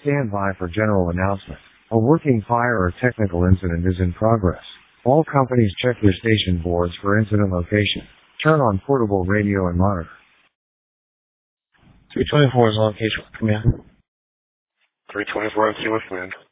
Stand by for general announcement. A working fire or technical incident is in progress. All companies check your station boards for incident location. Turn on portable radio and monitor. 324 is on location with command. 324 on with command.